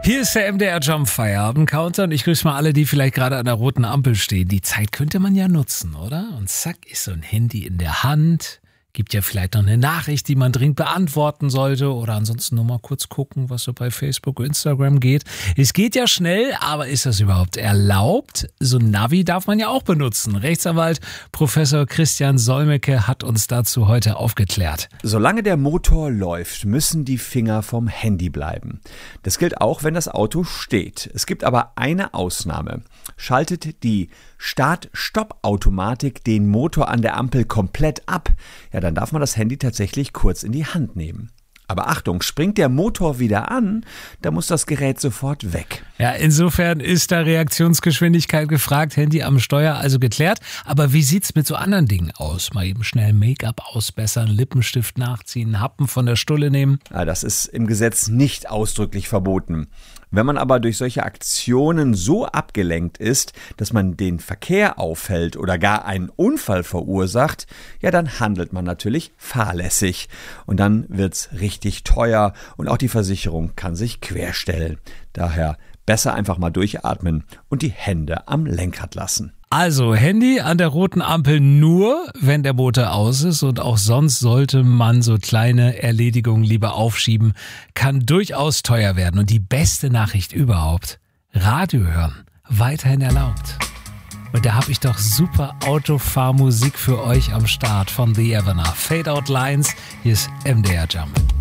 Hier ist der MDR Jump Feierabend-Counter und ich grüße mal alle, die vielleicht gerade an der roten Ampel stehen. Die Zeit könnte man ja nutzen, oder? Und zack, ist so ein Handy in der Hand. Gibt ja vielleicht noch eine Nachricht, die man dringend beantworten sollte oder ansonsten nur mal kurz gucken, was so bei Facebook und Instagram geht. Es geht ja schnell, aber ist das überhaupt erlaubt? So ein Navi darf man ja auch benutzen. Rechtsanwalt Professor Christian Solmecke hat uns dazu heute aufgeklärt. Solange der Motor läuft, müssen die Finger vom Handy bleiben. Das gilt auch, wenn das Auto steht. Es gibt aber eine Ausnahme. Schaltet die Start-Stopp-Automatik den Motor an der Ampel komplett ab, ja, dann darf man das Handy tatsächlich kurz in die Hand nehmen. Aber Achtung, springt der Motor wieder an, dann muss das Gerät sofort weg. Ja, insofern ist da Reaktionsgeschwindigkeit gefragt, Handy am Steuer also geklärt. Aber wie sieht's mit so anderen Dingen aus? Mal eben schnell Make-up ausbessern, Lippenstift nachziehen, Happen von der Stulle nehmen? Ja, das ist im Gesetz nicht ausdrücklich verboten. Wenn man aber durch solche Aktionen so abgelenkt ist, dass man den Verkehr aufhält oder gar einen Unfall verursacht, ja, dann handelt man natürlich fahrlässig. Und dann wird's richtig teuer und auch die Versicherung kann sich querstellen. Daher besser einfach mal durchatmen und die Hände am Lenkrad lassen. Also Handy an der roten Ampel nur, wenn der Motor aus ist, und auch sonst sollte man so kleine Erledigungen lieber aufschieben. Kann durchaus teuer werden. Und die beste Nachricht überhaupt: Radio hören, weiterhin erlaubt. Und da habe ich doch super Autofahrmusik für euch am Start von The Evener. Fade Out Lines, hier ist MDR Jump.